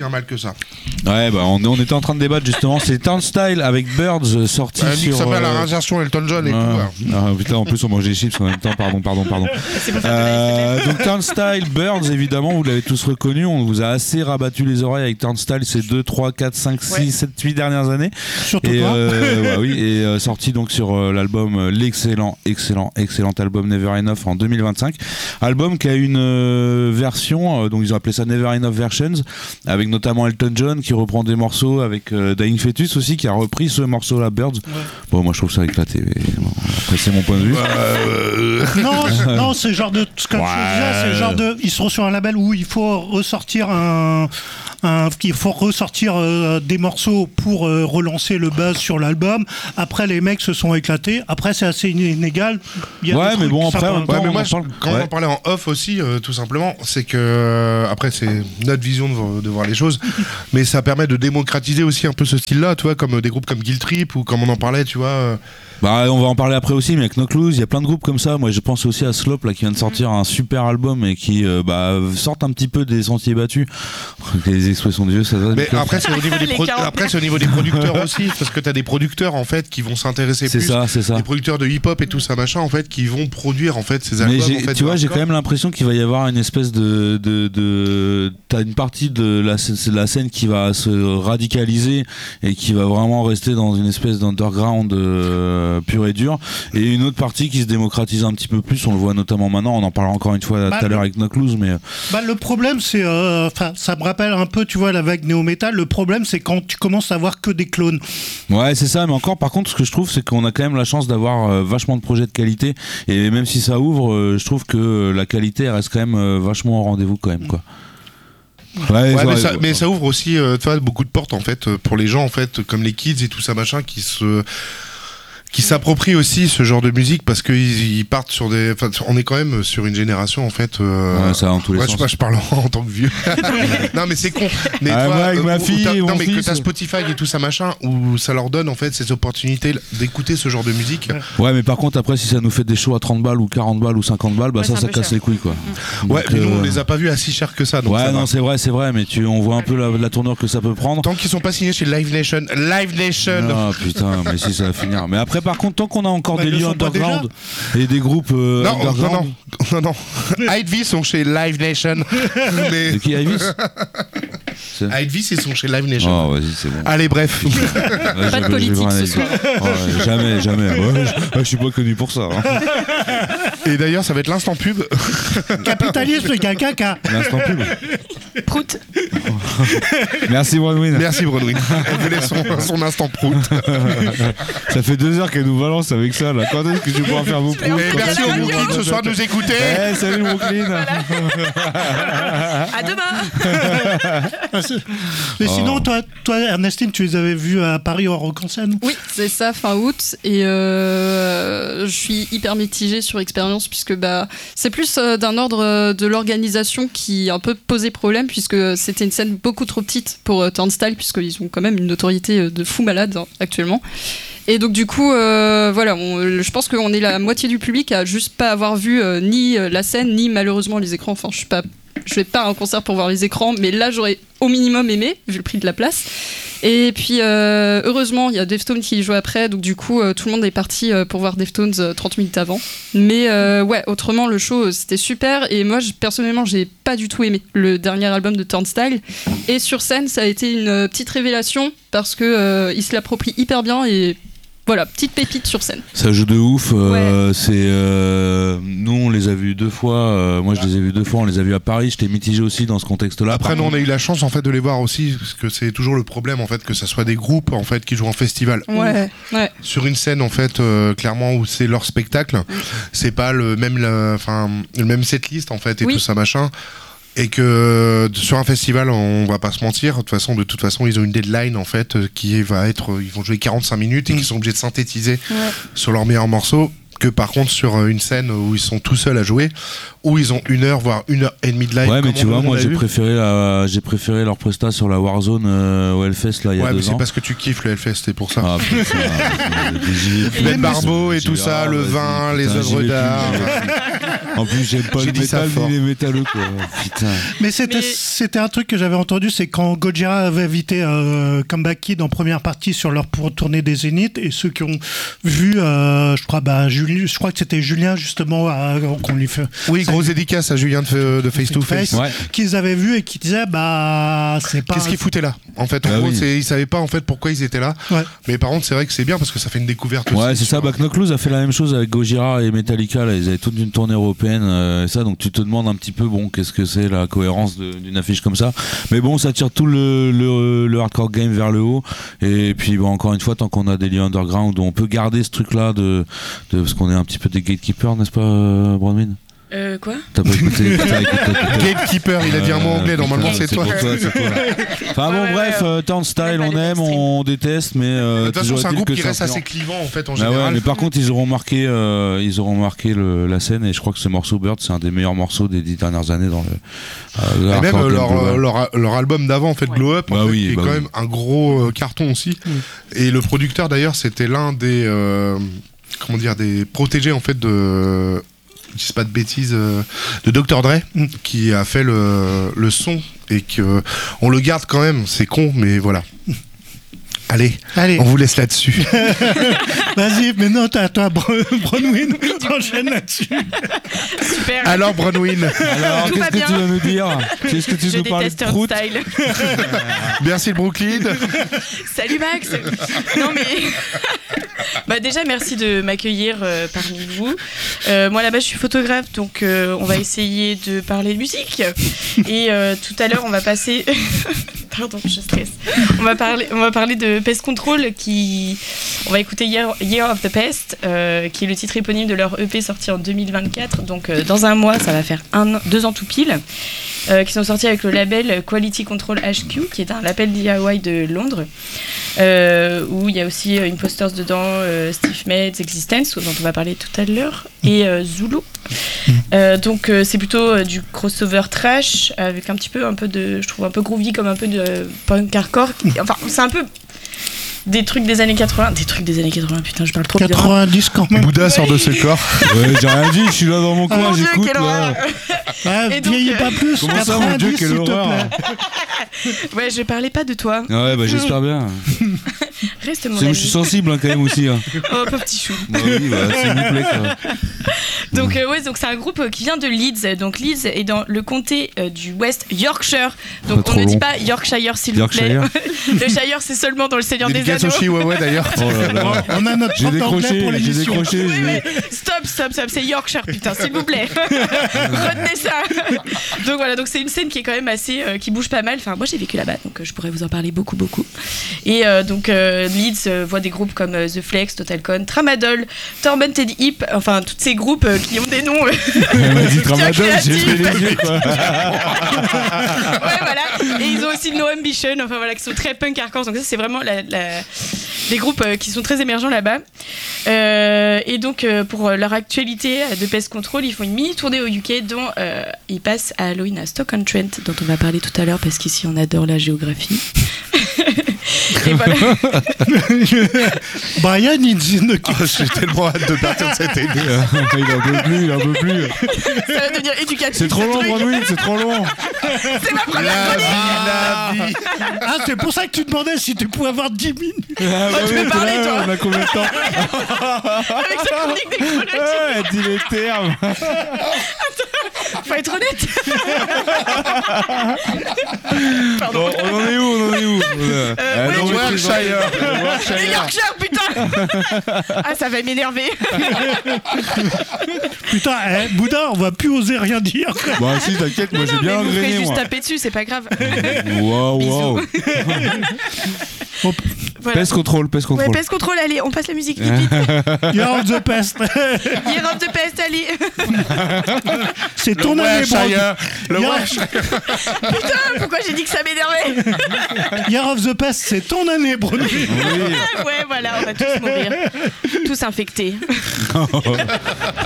un mal que ça. Ouais, bah on était en train de débattre justement. C'est Turnstile avec Birds sorti sur. Ça s'appelle la version Elton John et tout. Putain, en plus on mange des chips en même temps. Pardon. Donc Turnstile, Birds, évidemment, vous l'avez tous reconnu. On vous a assez rabattu les oreilles avec Turnstile ces 2, 3, 4, 5, 6, 7, 8 dernières années. Surtout toi. Et sorti donc sur l'album, l'excellent album Never Enough en 2025. Album qui a une version, donc ils ont appelé ça Never Enough Versions, avec notamment Elton John qui reprend des morceaux, avec Dying Fetus aussi qui a repris ce morceau-là, Birds. Bon, moi je trouve ça éclaté, mais bon, après c'est mon point de vue. Non, c'est genre de, comme je disais, c'est genre de, ils sont sur un label où il faut ressortir des morceaux pour relancer le buzz sur l'album. Après, les mecs se sont éclatés. Après, c'est assez inégal. Mais bon, après, quand on en parlait en off aussi, tout simplement, c'est que après, c'est notre vision de voir les choses, mais ça permet de démocratiser aussi un peu ce style-là, tu vois, comme des groupes comme Guilt Trip ou comme on en parlait, tu vois. On va en parler après aussi, mais avec No Clues, il y a plein de groupes comme ça. Moi, je pense aussi à Slope là, qui vient de sortir un super album et qui sortent un petit peu des sentiers battus. Les expressions de vieux, ça va. Mais après, c'est au niveau des producteurs aussi, parce que t'as des producteurs en fait qui vont s'intéresser plus. C'est ça. Des producteurs de hip-hop et tout ça machin en fait qui vont produire en fait ces albums. Mais tu vois, j'ai quand même l'impression qu'il va y avoir une espèce t'as une partie de la scène qui va se radicaliser et qui va vraiment rester dans une espèce d'underground pur et dur, et une autre partie qui se démocratise un petit peu plus. On le voit notamment maintenant, on en parlera encore une fois tout à l'heure avec No Clues, mais le problème c'est ça me rappelle un peu, tu vois, la vague néo-metal. Le problème c'est quand tu commences à voir que des clones. Ouais, c'est ça, mais encore par contre ce que je trouve c'est qu'on a quand même la chance d'avoir vachement de projets de qualité, et même si ça ouvre, je trouve que la qualité elle reste quand même vachement au rendez-vous quand même, quoi. Mais ça ouvre aussi beaucoup de portes en fait pour les gens en fait, comme les kids et tout ça machin qui s'approprient aussi ce genre de musique, parce qu'ils partent sur des. Enfin, on est quand même sur une génération en fait. Ça en tous les sens. Je parle en tant que vieux. Non mais c'est con. Mais moi avec ma fille, que t'as Spotify et tout ça machin, où ça leur donne en fait ces opportunités d'écouter ce genre de musique. Ouais, mais par contre après si ça nous fait des shows à 30 balles ou 40 balles ou 50 balles, ça casse les couilles, quoi. Ouais, mais nous on les a pas vus à si cher que ça. Donc ouais, non, c'est vrai, mais on voit un peu la tournure que ça peut prendre. Tant qu'ils sont pas signés chez Live Nation. Ah putain, mais si ça va finir. Mais après par contre, tant qu'on a encore des lieux underground et des groupes underground. Non. Ivy sont chez Live Nation. Mais... De qui Ivy? Ivy, ils sont chez Live Nation. Oh, vas-y, c'est bon. Allez, bref. Pas de politique ce soir. Jamais. Je suis pas connu pour ça. Hein. Et d'ailleurs, ça va être l'instant pub. Capitalisme égale caca. L'instant pub. Prout. Merci Bronwyn. Elle voulait son instant prout. Ça fait 2 heures qu'elle nous balance avec ça là. Quand est-ce que je vais pouvoir faire vos proutes? Merci au Brooklyn ce soir de nous écouter. Salut Brooklyn. À demain. Mais sinon, toi, Ernestine, tu les avais vus à Paris au Rock en Scène? Oui, c'est ça, fin août. Et je suis hyper mitigée sur l'expérience, puisque c'est plus d'un ordre de l'organisation qui un peu posait problème, puisque c'était une scène beaucoup trop petite pour Turnstile, puisqu'ils ont quand même une notoriété de fou malade actuellement. Et donc du coup, je pense qu'on est la moitié du public à juste pas avoir vu ni la scène, ni malheureusement les écrans. Enfin, je vais pas à un concert pour voir les écrans, mais là j'aurais au minimum aimé, vu le prix de la place. Et puis heureusement, il y a Deftones qui jouait après, donc du coup tout le monde est parti pour voir Deftones 30 minutes avant. Mais autrement le show c'était super, et moi personnellement j'ai pas du tout aimé le dernier album de Turnstile. Et sur scène ça a été une petite révélation, parce que il se l'approprie hyper bien, et voilà, petite pépite sur scène. Ça joue de ouf. Nous, on les a vus 2 fois. Moi, je les ai vus 2 fois. On les a vus à Paris. J'étais mitigé aussi dans ce contexte-là. Après, nous, on a eu la chance en fait de les voir aussi, parce que c'est toujours le problème en fait que ça soit des groupes en fait qui jouent en festival. Ouais. Sur une scène en fait, clairement où c'est leur spectacle. C'est pas le même setlist en fait et tout ça machin. Et que sur un festival, on va pas se mentir, de toute façon, ils ont une deadline en fait qui va être, ils vont jouer 45 minutes et qu'ils sont obligés de synthétiser sur leurs meilleurs morceaux. que par contre sur une scène où ils sont tout seuls à jouer, où ils ont 1 heure voire 1h30 de live. Ouais, mais tu vois, moi j'ai préféré leur presta sur la Warzone au Hellfest là il y a 2 ans. Ouais, mais c'est parce que tu kiffes le Hellfest, c'est pour ça. Ah putain, Ben Barbeau et tout ça, le vin, les œuvres d'art. En plus, j'aime pas le métal ni les métalleux, quoi. Putain. Mais c'était un truc que j'avais entendu, c'est quand Gojira avait invité Comeback Kid en première partie pour tourner des Zéniths, et ceux qui ont vu, je crois que c'était Julien justement qu'on lui fait. Oui, grosse dédicace à Julien de Face to Face, qu'ils avaient vu et qui disaient c'est pas. Qu'est-ce qu'ils foutaient là ? En fait, en gros, ils savaient pas en fait pourquoi ils étaient là. Ouais. Mais par contre, c'est vrai que c'est bien parce que ça fait une découverte. Ouais, c'est ça. Knock Loose a fait la même chose avec Gojira et Metallica. Là, ils avaient toute une tournée européenne, et ça. Donc tu te demandes un petit peu, qu'est-ce que c'est la cohérence d'une affiche comme ça. Mais bon, ça tire tout le hardcore game vers le haut. Et puis encore une fois, tant qu'on a des lieux underground où on peut garder ce truc-là parce qu'on est un petit peu des gatekeepers, n'est-ce pas, Bronwyn? Quoi ? T'as pas écouté Gatekeeper, il a dit un mot anglais, normalement c'est toi. Enfin bon, bref, Turnstile, on aime, on déteste, mais. De toute façon, c'est un groupe qui reste assez clivant en fait en général. Ouais, mais par contre, ils auront marqué la scène, et je crois que ce morceau Bird, c'est un des meilleurs morceaux des 10 dernières années dans le. Et même leur album d'avant, en fait, Glow Up, qui est quand même un gros carton aussi. Et le producteur d'ailleurs, c'était l'un des des protégés en fait de. Je dis pas de bêtises, de Dr. Dre, qui a fait le son, et que on le garde quand même, c'est con, mais voilà. Allez, on vous laisse là-dessus. Vas-y, maintenant t'as toi, Bronwyn, enchaîne là-dessus. Super. Alors, Bronwyn, qu'est-ce que tu vas nous dire ? Qu'est-ce que tu nous parles de Prout ? Merci le Brooklyn. Salut Max. Non mais déjà merci de m'accueillir parmi vous. Moi là-bas je suis photographe, donc on va essayer de parler de musique. Et tout à l'heure on va passer. Pardon, je stresse. On va parler de Pest Control, on va écouter Year of the Pest, qui est le titre éponyme de leur EP sorti en 2024. Donc dans un mois, ça va faire 2 ans tout pile, qui sont sortis avec le label Quality Control HQ, qui est un label DIY de Londres, où il y a aussi Imposters dedans, Steve Mads, Existence, dont on va parler tout à l'heure, et Zulu. Donc c'est plutôt du crossover trash avec un peu de, je trouve un peu groovy, comme un peu de punk hardcore. Enfin c'est un peu des trucs des années 80, putain je parle trop 90 quand même. Bouddha sort de ce corps. Ouais, j'ai rien dit, je suis là dans mon coin, j'écoute là. Ouais, vieillis pas plus. Comment ça, mon Dieu, quelle horreur. Ouais, je parlais pas de toi. Ouais, j'espère bien. Reste mon ami. Je suis sensible quand même aussi. Oh, pauvre petit chou. Bah oui, s'il vous plaît. Donc donc c'est un groupe qui vient de Leeds. Donc Leeds est dans le comté du West Yorkshire. Donc on ne dit pas Yorkshire s'il vous plaît. Le Shire c'est seulement dans le Seigneur des Anneaux. Ouais, d'ailleurs. Oh là là. On a notre j'ai décroché. Oui, stop, c'est Yorkshire, putain, s'il vous plaît. Retenez ça. Donc voilà, donc c'est une scène qui est quand même assez, qui bouge pas mal. Enfin, moi j'ai vécu là-bas, donc je pourrais vous en parler beaucoup. Et donc Leeds voit des groupes comme The Flex, Total Con, Tramadol, Tormented Hip, enfin tous ces groupes qui ont des noms. Elle m'a dit Tramadol, j'ai pris les yeux quoi. Ouais, voilà. Et ils ont aussi No Ambition, enfin voilà, qui sont très punk hardcore. Donc ça c'est vraiment des groupes qui sont très émergents là-bas. Et donc pour leur actualité de Pest Control, ils font une mini tournée au UK dont ils passent à Halloween à Stoke-on-Trent, dont on va parler tout à l'heure parce qu'ici on adore la géographie. Et voilà. Brian, j'ai tellement hâte de partir de cette année. Il en peut plus. Ça va devenir éducatif. C'est trop long, Bronwyn, c'est trop long. C'est ma première vie. Ah, c'est pour ça que tu demandais si tu pouvais avoir 10 minutes. Tu peux parler, toi. On a combien de temps? Avec sa chronique d'écologie. Ouais, dis les termes. Attends, faut être honnête. Pardon. Bon, on en est où Yorkshire, putain. Ah, ça va m'énerver. Putain, Bouddha, on va plus oser rien dire. Bah si, t'inquiète, moi j'ai bien engrainé, moi. Juste taper dessus, c'est pas grave. Wow. Voilà. Pest control. Ouais, pest control, allez, on passe la musique vite, vite. Year of the Pest. Year of the Pest, allez. C'est ton année, Le wesh. Putain, pourquoi j'ai dit que ça m'énervait? Year of the Pest, c'est ton année, Bruno. Ouais, voilà, on va tous mourir. Tous infectés.